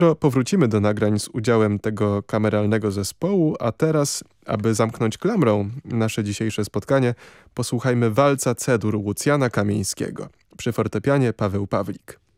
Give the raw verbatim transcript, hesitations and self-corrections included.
To powrócimy do nagrań z udziałem tego kameralnego zespołu, a teraz, aby zamknąć klamrą nasze dzisiejsze spotkanie, posłuchajmy walca C-dur Łucjana Kamieńskiego. Przy fortepianie Paweł Pawlik.